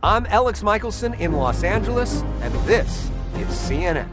I'm Alex Michelson in Los Angeles, and this is CNN.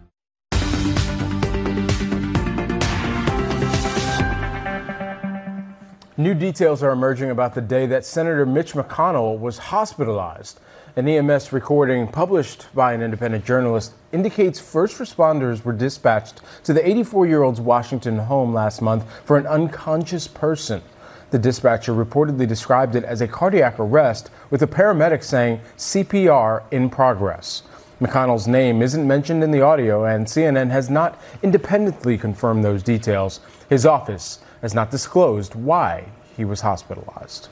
New details are emerging about the day that Senator Mitch McConnell was hospitalized. An EMS recording published by an independent journalist indicates first responders were dispatched to the 84-year-old's Washington home last month for an unconscious person. The dispatcher reportedly described it as a cardiac arrest, with a paramedic saying CPR in progress. McConnell's name isn't mentioned in the audio, and CNN has not independently confirmed those details. His office has not disclosed why he was hospitalized.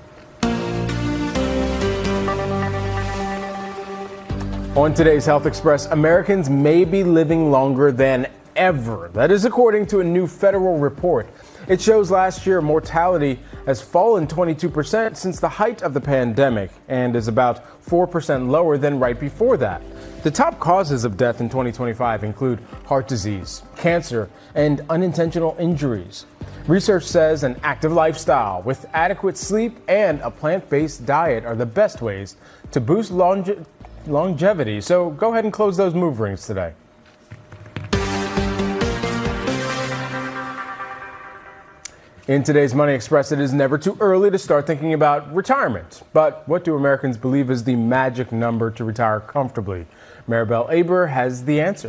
On today's Health Express, Americans may be living longer than ever. That is according to a new federal report. It shows last year mortality has fallen 22% since the height of the pandemic and is about 4% lower than right before that. The top causes of death in 2025 include heart disease, cancer, and unintentional injuries. Research says an active lifestyle with adequate sleep and a plant-based diet are the best ways to boost longevity. So go ahead and close those move rings today. In today's Money Express, it is never too early to start thinking about retirement. But what do Americans believe is the magic number to retire comfortably? Maribel Aber has the answer.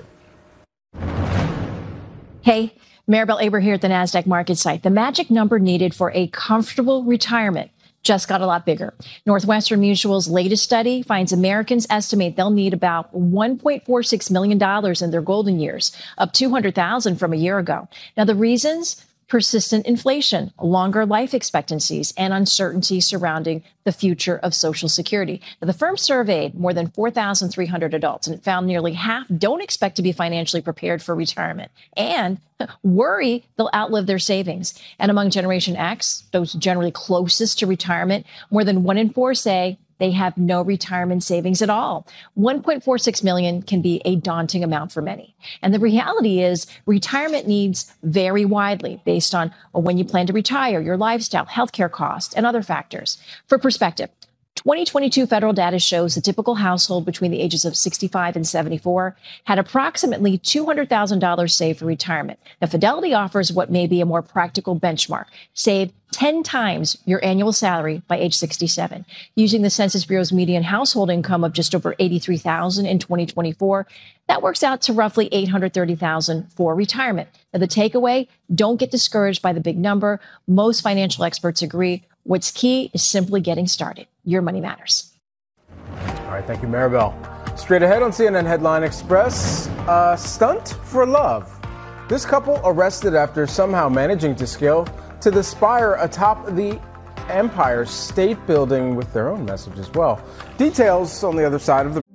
Hey, Maribel Aber here at the NASDAQ market site. The magic number needed for a comfortable retirement just got a lot bigger. Northwestern Mutual's latest study finds Americans estimate they'll need about $1.46 million in their golden years, up $200,000 from a year ago. Now, the reasons? Persistent inflation, longer life expectancies, and uncertainty surrounding the future of Social Security. Now, the firm surveyed more than 4,300 adults, and it found nearly half don't expect to be financially prepared for retirement and worry they'll outlive their savings. And among Generation X, those generally closest to retirement, more than 1 in 4 say they have no retirement savings at all. 1.46 million can be a daunting amount for many. And the reality is retirement needs vary widely based on when you plan to retire, your lifestyle, healthcare costs, and other factors. For perspective, 2022 federal data shows the typical household between the ages of 65 and 74 had approximately $200,000 saved for retirement. Now, Fidelity offers what may be a more practical benchmark. Save 10 times your annual salary by age 67. Using the Census Bureau's median household income of just over $83,000 in 2024, that works out to roughly $830,000 for retirement. Now, the takeaway, don't get discouraged by the big number. Most financial experts agree. What's key is simply getting started. Your money matters. All right, thank you, Maribel. Straight ahead on CNN Headline Express, stunt for love. This couple arrested after somehow managing to scale to the spire atop the Empire State Building with their own message as well. Details on the other side of the